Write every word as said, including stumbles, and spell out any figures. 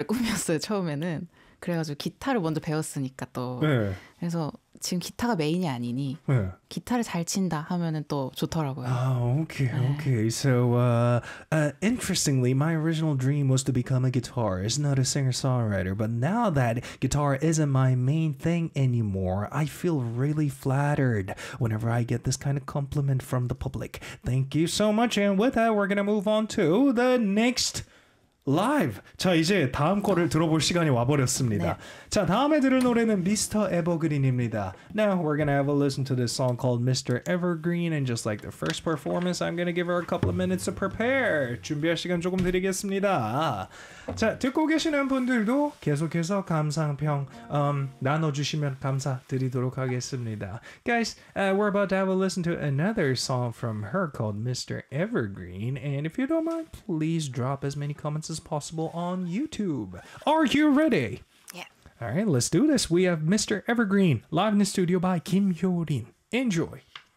꿈이었어요, 처음에는. 그래가지고 기타를 먼저 배웠으니까 또. 네. 그래서 지금 기타가 메인이 아니니 네. 기타를 잘 친다 하면은 또 좋더라고요. Oh, okay, 네. okay. So, uh, uh, interestingly, my original dream was to become a guitarist, not a singer-songwriter. But now that guitar isn't my main thing anymore, I feel really flattered whenever I get this kind of compliment from the public. Thank you so much. And with that, we're gonna move on to the next 라이브. 자, 이제 다음 거를 들어볼 시간이 와버렸습니다. 네. 자, 다음에 들을 노래는 미스터 에버그린입니다. Now we're gonna have a listen to this song called Mister Evergreen, and just like the first performance, I'm gonna give her a couple of minutes to prepare. 준비할 시간 조금 드리겠습니다. 자, 듣고 계시는 분들도 계속해서 감상평 um, 나눠주시면 감사드리도록 하겠습니다. Guys, uh, we're about to have a listen to another song from her called Mister Evergreen, and if you don't mind, please drop as many comments as possible on YouTube. Are you ready? Yeah. All right, let's do this. We have Mister Evergreen live in the studio by Kim Hyo-rin. Enjoy.